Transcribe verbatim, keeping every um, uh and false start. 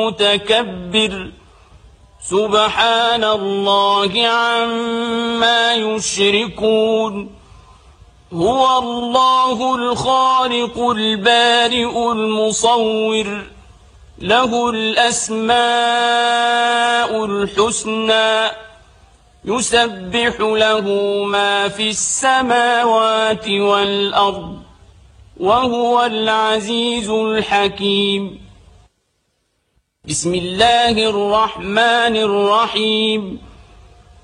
متكبر سبحان الله عما يشركون هو الله الخالق البارئ المصور له الأسماء الحسنى يسبح له ما في السماوات والأرض وهو العزيز الحكيم. بسم الله الرحمن الرحيم